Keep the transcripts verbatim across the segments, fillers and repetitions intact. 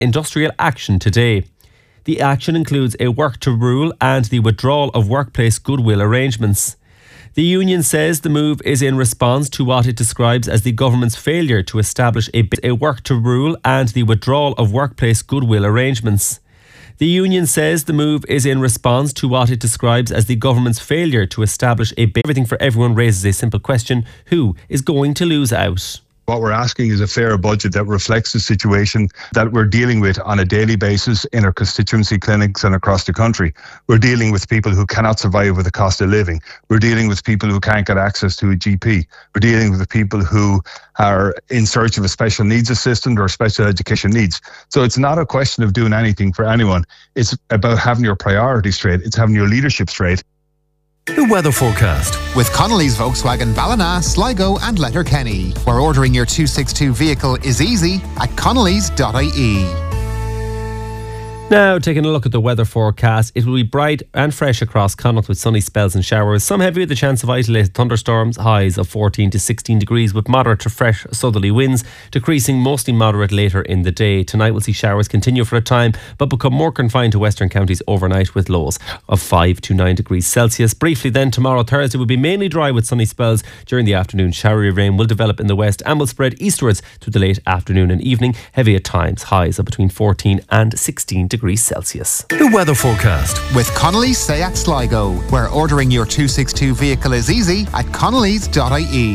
industrial action today. The action includes a work to rule and the withdrawal of workplace goodwill arrangements. The union says the move is in response to what it describes as the government's failure to establish a, a work to rule and the withdrawal of workplace goodwill arrangements. The union says the move is in response to what it describes as the government's failure to establish a everything for everyone raises a simple question: who is going to lose out? What we're asking is a fairer budget that reflects the situation that we're dealing with on a daily basis in our constituency clinics and across the country. We're dealing with people who cannot survive with the cost of living. We're dealing with people who can't get access to a G P. We're dealing with people who are in search of a special needs assistant or special education needs. So it's not a question of doing anything for anyone. It's about having your priorities straight. It's having your leadership straight. The weather forecast with Connolly's Volkswagen Ballina, Sligo and Letterkenny, where ordering your two sixty-two vehicle is easy at connellys dot I E. Now, taking a look at the weather forecast, it will be bright and fresh across Connacht with sunny spells and showers. Some heavy with the chance of isolated thunderstorms, highs of fourteen to sixteen degrees with moderate to fresh southerly winds, decreasing mostly moderate later in the day. Tonight we'll see showers continue for a time, but become more confined to western counties overnight with lows of five to nine degrees Celsius. Briefly then, tomorrow Thursday will be mainly dry with sunny spells. During the afternoon, showery rain will develop in the west and will spread eastwards through the late afternoon and evening. Heavy at times, highs of between fourteen and sixteen degrees Celsius. The weather forecast with Connolly's Seat Sligo, where ordering your two sixty-two vehicle is easy at connellys dot I E.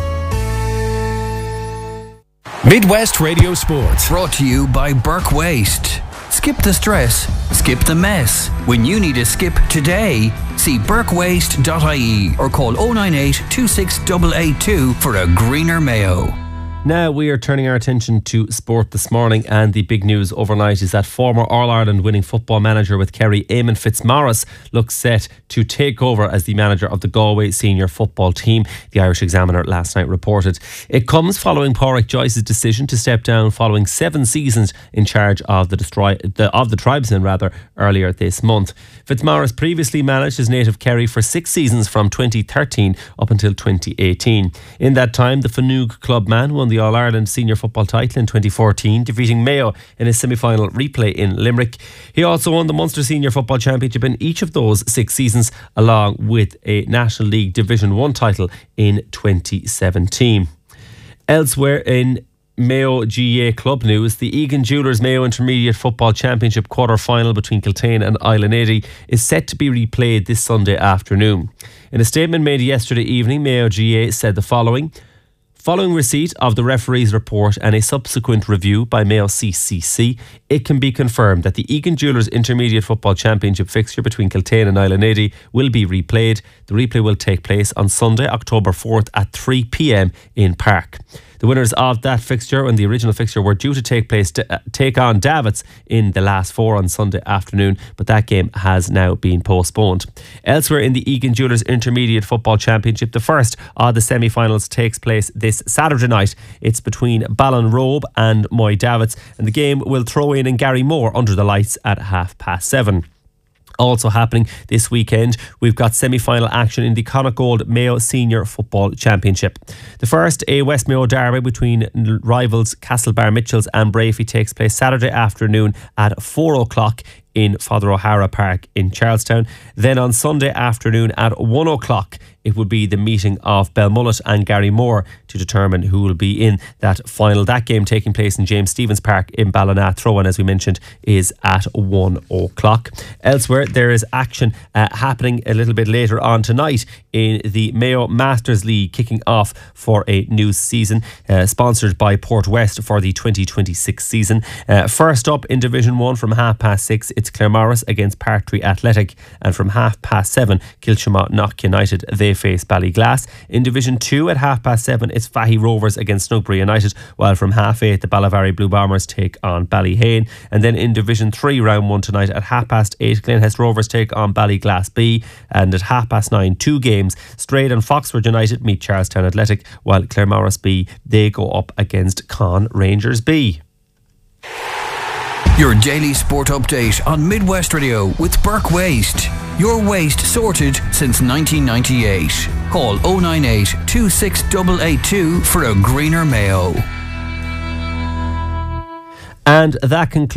Midwest Radio Sports, brought to you by Burke Waste. Skip the stress, skip the mess. When you need a skip today, see burke waste dot I E or call oh nine eight, two six eight eight two for a greener Mayo. Now we are turning our attention to sport this morning, and the big news overnight is that former All-Ireland winning football manager with Kerry, Eamon Fitzmaurice, looks set to take over as the manager of the Galway senior football team, the Irish Examiner last night reported. It comes following Pádraig Joyce's decision to step down following seven seasons in charge of the, destroy, the of the tribesmen rather earlier this month. Fitzmaurice previously managed his native Kerry for six seasons from twenty thirteen up until twenty eighteen. In that time, the Fanug club man won the All-Ireland senior football title in twenty fourteen, defeating Mayo in a semi-final replay in Limerick. He also won the Munster Senior Football Championship in each of those six seasons, along with a National League Division one title in twenty seventeen. Elsewhere in Mayo G A A club news, the Egan Jewellers Mayo Intermediate Football Championship quarter-final between Kiltane and Island eighty is set to be replayed this Sunday afternoon. In a statement made yesterday evening, Mayo G A A said the following: following receipt of the referee's report and a subsequent review by Mayo C C C, it can be confirmed that the Egan Jewellers Intermediate Football Championship fixture between Kiltane and Island eighty will be replayed. The replay will take place on Sunday, October fourth at three p m in Park. The winners of that fixture and the original fixture were due to take place to uh, take on Davits in the last four on Sunday afternoon, but that game has now been postponed. Elsewhere in the Egan Jewellers Intermediate Football Championship, the first of the semi-finals takes place this Saturday night. It's between Ballinrobe and Moy Davits, and the game will throw in in Garrymore under the lights at half past seven. Also happening this weekend, we've got semi-final action in the Connacht Gold Mayo Senior Football Championship. The first, a West Mayo derby between rivals Castlebar Mitchells and Brafey, takes place Saturday afternoon at four o'clock in Father O'Hara Park in Charlestown. Then on Sunday afternoon at one o'clock, it would be the meeting of Belmullet and Garrymore to determine who will be in that final. That game taking place in James Stephens Park in Ballina. Throw-in, as we mentioned, is at one o'clock. Elsewhere, there is action uh, happening a little bit later on tonight in the Mayo Masters League, kicking off for a new season, uh, sponsored by Port West for the twenty twenty-six season. Uh, first up in Division one from half past six, it's Claremorris against Parktree Athletic, and from half past seven, Kilchama Knock United, they face Ballyglass. In Division two at half past seven, it's Fahy Rovers against Snugbury United, while from half eight, the Ballavary Blue Bombers take on Ballyhane. And then in Division three, round one tonight at half past eight, Glenhest Rovers take on Ballyglass B, and at half past nine, two games, Strayed and Foxford United meet Charlestown Athletic, while Claremorris B, they go up against Con Rangers B. Your daily sport update on Midwest Radio with Burke Waste. Your waste sorted since nineteen ninety-eight. Call oh nine eight, two six eight eight two for a greener Mayo. And that concludes